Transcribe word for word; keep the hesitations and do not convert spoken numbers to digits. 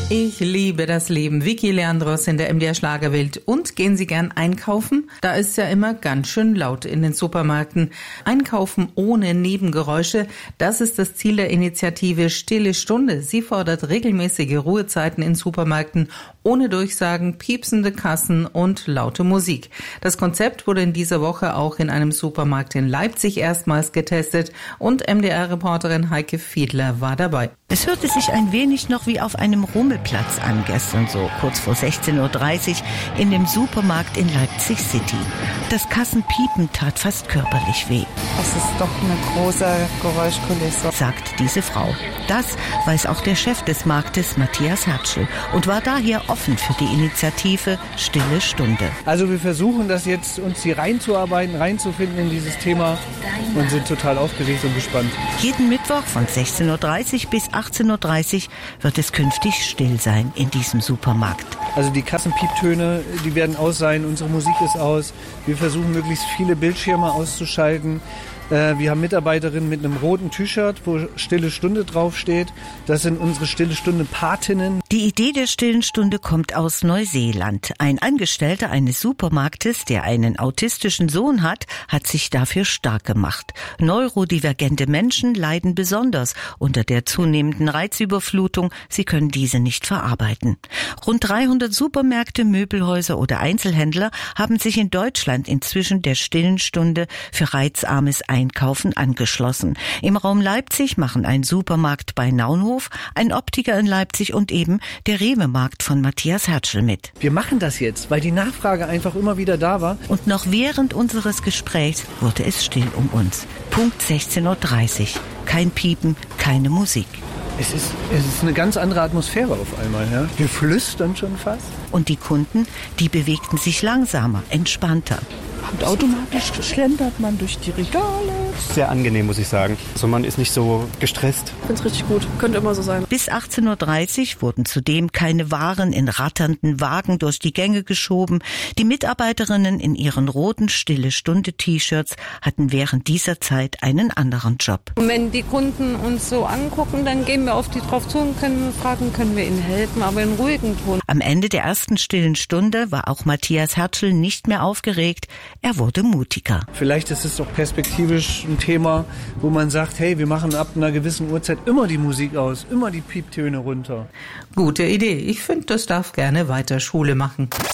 Ich liebe das Leben. Vicky Leandros in der M D R Schlagerwelt. Und gehen Sie gern einkaufen? Da ist ja immer ganz schön laut in den Supermärkten. Einkaufen ohne Nebengeräusche, das ist das Ziel der Initiative Stille Stunde. Sie fordert regelmäßige Ruhezeiten in Supermärkten ohne Durchsagen, piepsende Kassen und laute Musik. Das Konzept wurde in dieser Woche auch in einem Supermarkt in Leipzig erstmals getestet und M D R-Reporterin Heike Fiedler war dabei. Es hörte sich ein wenig noch wie auf einem Rummelplatz an, gestern so kurz vor sechzehn Uhr dreißig in dem Supermarkt in Leipzig City. Das Kassenpiepen tat fast körperlich weh. Das ist doch eine große Geräuschkulisse, sagt diese Frau. Das weiß auch der Chef des Marktes, Matthias Hertschel, und war daher offen für die Initiative Stille Stunde. Also wir versuchen das jetzt, uns hier reinzuarbeiten, reinzufinden in dieses Thema und sind total aufgeregt und gespannt. Jeden Mittwoch von sechzehn Uhr dreißig bis achtzehn Uhr dreißig wird es künftig still sein in diesem Supermarkt. Also die Kassenpieptöne, die werden aus sein, unsere Musik ist aus. Wir versuchen möglichst viele Bildschirme auszuschalten. Wir haben Mitarbeiterinnen mit einem roten T-Shirt, wo Stille Stunde draufsteht. Das sind unsere Stille Stunde Patinnen. Die Idee der Stillen Stunde kommt aus Neuseeland. Ein Angestellter eines Supermarktes, der einen autistischen Sohn hat, hat sich dafür stark gemacht. Neurodivergente Menschen leiden besonders unter der zunehmenden Reizüberflutung. Sie können diese nicht verarbeiten. Rund dreihundert Supermärkte, Möbelhäuser oder Einzelhändler haben sich in Deutschland inzwischen der Stillen Stunde für reizarmes Einkaufen angeschlossen. Im Raum Leipzig machen ein Supermarkt bei Naunhof, ein Optiker in Leipzig und eben der Rewe-Markt von Matthias Hertschel mit. Wir machen das jetzt, weil die Nachfrage einfach immer wieder da war. Und noch während unseres Gesprächs wurde es still um uns. Punkt sechzehn Uhr dreißig. Kein Piepen, keine Musik. Es ist, es ist eine ganz andere Atmosphäre auf einmal. Ja? Wir flüstern schon fast. Und die Kunden, die bewegten sich langsamer, entspannter. Und automatisch schlendert man durch die Regale. Sehr angenehm, muss ich sagen. Also man ist nicht so gestresst. Ich finde es richtig gut. Könnte immer so sein. Bis achtzehn Uhr dreißig wurden zudem keine Waren in ratternden Wagen durch die Gänge geschoben. Die Mitarbeiterinnen in ihren roten Stille-Stunde-T-Shirts hatten während dieser Zeit einen anderen Job. Und wenn die Kunden uns so angucken, dann gehen wir auf die drauf zu und können fragen, können wir ihnen helfen, aber in ruhigen Ton. Am Ende der ersten Stillen Stunde war auch Matthias Hertschel nicht mehr aufgeregt. Er wurde mutiger. Vielleicht ist es doch perspektivisch ein Thema, wo man sagt, hey, wir machen ab einer gewissen Uhrzeit immer die Musik aus, immer die Pieptöne runter. Gute Idee. Ich finde, das darf gerne weiter Schule machen.